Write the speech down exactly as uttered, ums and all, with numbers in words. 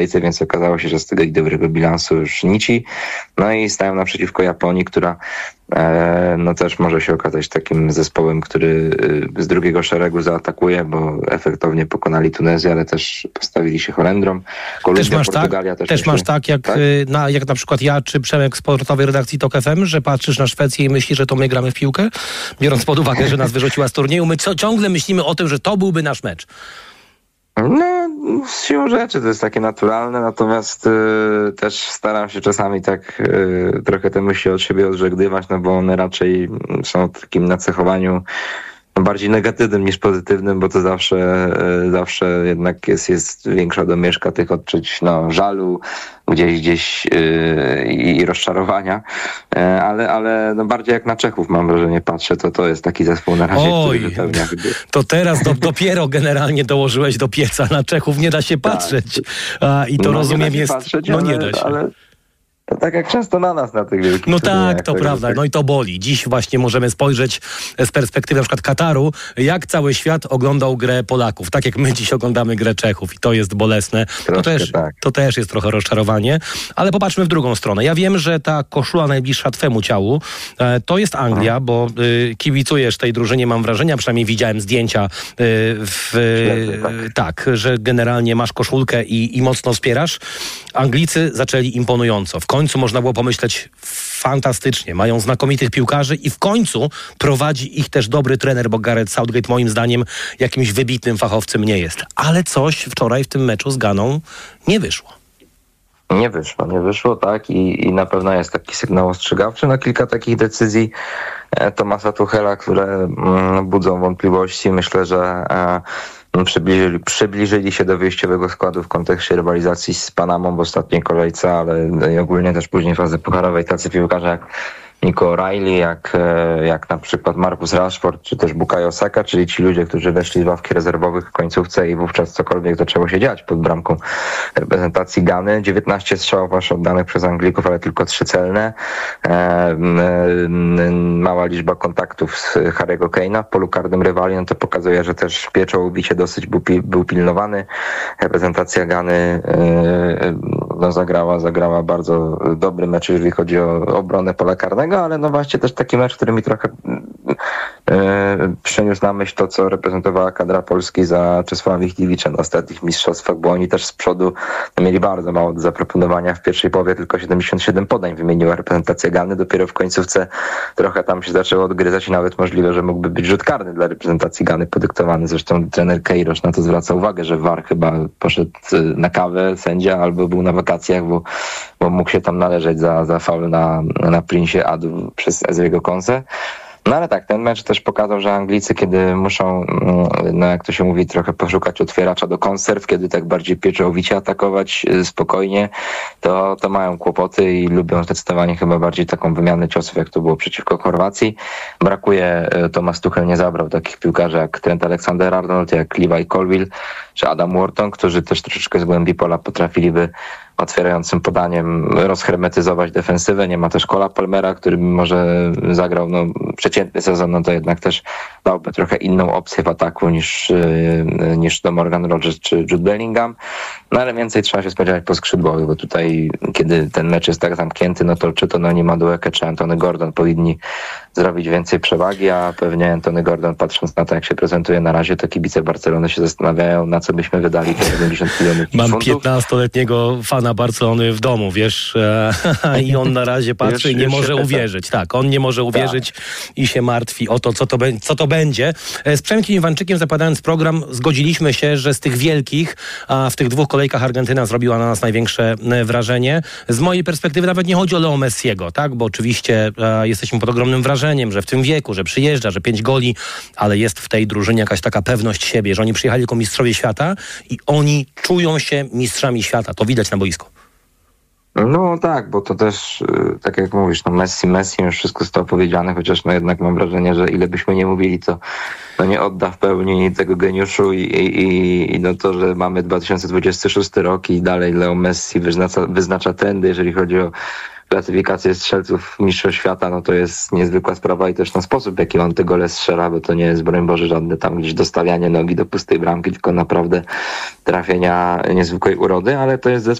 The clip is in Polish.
więc okazało się, że z tego ich dobrego bilansu już nici. No i stają naprzeciwko Japonii, która e, no też może się okazać takim zespołem, który z drugiego szeregu zaatakuje, bo efektownie pokonali Tunezję, ale też postawili się Holendrom. Kolumbia, też masz Portugalia tak, też, też myślę, masz tak, jak, tak? Na, jak na przykład ja czy Przemek z sportowej redakcji Tok F M, że patrzysz na Szwecję i myślisz, że to my gramy w piłkę, biorąc pod uwagę, że nas wyrzuciła z turnieju. My co, ciągle myślimy o tym, że to byłby nasz mecz. No, z siłą rzeczy to jest takie naturalne, natomiast y, też staram się czasami tak y, trochę te myśli od siebie odżegnywać, no bo one raczej są w takim nacechowaniu bardziej negatywnym niż pozytywnym, bo to zawsze, y, zawsze jednak jest, jest większa domieszka tych odczuć, no, żalu, gdzieś, gdzieś yy, i rozczarowania, yy, ale, ale no bardziej jak na Czechów mam wrażenie, patrzę, to to jest taki zespół na razie, Oj, który wypełnia. To teraz do, dopiero generalnie dołożyłeś do pieca. Na Czechów nie da się patrzeć. A, I to no, rozumiem nie jest... Patrzeć, no ale, nie da się. Ale... To tak jak często na nas na tych wielkich No turniejach, tak, to tak, prawda. tak. No i to boli. Dziś właśnie możemy spojrzeć z perspektywy na przykład Kataru, jak cały świat oglądał grę Polaków. Tak jak my dziś oglądamy grę Czechów i to jest bolesne. Troszkę to, też, tak. to też jest trochę rozczarowanie. Ale popatrzmy w drugą stronę. Ja wiem, że ta koszula najbliższa twemu ciału e, to jest Anglia, bo y, kibicujesz tej drużynie, mam wrażenie, a przynajmniej widziałem zdjęcia y, w, y, tak. tak, że generalnie masz koszulkę i, i mocno wspierasz. Anglicy zaczęli imponująco. W końcu można było pomyśleć fantastycznie. Mają znakomitych piłkarzy i w końcu prowadzi ich też dobry trener, bo Gareth Southgate moim zdaniem jakimś wybitnym fachowcem nie jest. Ale coś wczoraj w tym meczu z Ganą nie wyszło. Nie wyszło, nie wyszło, tak i, i na pewno jest taki sygnał ostrzegawczy na kilka takich decyzji e, Thomasa Tuchela, które mm, budzą wątpliwości. Myślę, że e, Przybliżyli, przybliżyli się do wyjściowego składu w kontekście rywalizacji z Panamą w ostatniej kolejce, ale ogólnie też później w fazie pucharowej tacy piłkarze jak Nico O'Reilly, jak, jak na przykład Marcus Rashford, czy też Bukayo Saka, czyli ci ludzie, którzy weszli z ławki rezerwowych w końcówce i wówczas cokolwiek zaczęło się dziać pod bramką reprezentacji Gany. dziewiętnaście strzałów aż oddanych przez Anglików, ale tylko trzy celne. Mała liczba kontaktów z Harry'ego Kane'a w polu karnym rywali, no to pokazuje, że też pieczołowicie dosyć był, był pilnowany. Reprezentacja Gany no, zagrała, zagrała bardzo dobry mecz, jeżeli chodzi o obronę pola karnego, ale no właśnie też taki mecz, który mi trochę e, przyniósł na myśl to, co reprezentowała kadra Polski za Czesława Michniewicza na ostatnich mistrzostwach, bo oni też z przodu mieli bardzo mało do zaproponowania. W pierwszej połowie tylko siedemdziesiąt siedem podań wymieniła reprezentacja Gany, dopiero w końcówce trochę tam się zaczęło odgryzać i nawet możliwe, że mógłby być rzut karny dla reprezentacji Gany podyktowany. Zresztą trener Queiroz na to zwraca uwagę, że V A R chyba poszedł na kawę sędzia albo był na wakacjach, bo, bo mógł się tam należeć za, za faul na, na Prince'ie Adu przez Ezriego Konsę. No ale tak, ten mecz też pokazał, że Anglicy, kiedy muszą, no jak to się mówi, trochę poszukać otwieracza do konserw, kiedy tak bardziej pieczołowicie atakować spokojnie, to, to mają kłopoty i lubią zdecydowanie chyba bardziej taką wymianę ciosów, jak to było przeciwko Chorwacji. Brakuje, Thomas Tuchel nie zabrał takich piłkarzy jak Trent Alexander-Arnold, jak Levi Colwill czy Adam Wharton, którzy też troszeczkę z głębi pola potrafiliby otwierającym podaniem rozhermetyzować defensywę. Nie ma też Cola Palmera, który może zagrał no, przeciętny sezon, no to jednak też dałby trochę inną opcję w ataku niż, niż do Morgan Rogers czy Jude Bellingham. No ale więcej trzeba się spodziewać po skrzydłowych, bo tutaj, kiedy ten mecz jest tak zamknięty, no to czy to Noni Madueke, czy Antony Gordon powinni zrobić więcej przewagi, a pewnie Antony Gordon, patrząc na to, jak się prezentuje na razie, to kibice Barcelony się zastanawiają, na co byśmy wydali te siedemdziesiąt milionów Mam funtów. piętnastoletniego fana Barcelony w domu, wiesz, e, i on na razie patrzy już, i nie już może uwierzyć. Tak, on nie może uwierzyć tak. I się martwi o to, co to, be- co to będzie. Z Przemkiem Iwanczykiem, zapadając program, zgodziliśmy się, że z tych wielkich, a w tych dwóch kolejkach Argentyna zrobiła na nas największe wrażenie. Z mojej perspektywy nawet nie chodzi o Leo Messiego, tak, bo oczywiście e, jesteśmy pod ogromnym wrażeniem, że w tym wieku, że przyjeżdża, że pięć goli, ale jest w tej drużynie jakaś taka pewność siebie, że oni przyjechali jako mistrzowie świata i oni czują się mistrzami świata. To widać na boisku. No tak, bo to też, tak jak mówisz, no Messi, Messi, już wszystko zostało powiedziane, chociaż no jednak mam wrażenie, że ile byśmy nie mówili, to no nie odda w pełni tego geniuszu i, i, i no to, że mamy dwa tysiące dwudziesty szósty rok i dalej Leo Messi wyznacza, wyznacza trendy, jeżeli chodzi o klasyfikację strzelców mistrzostw świata, no to jest niezwykła sprawa i też na sposób, w jaki on te gole strzela, bo to nie jest, broń Boże, żadne tam gdzieś dostawianie nogi do pustej bramki, tylko naprawdę trafienia niezwykłej urody, ale to jest zespół,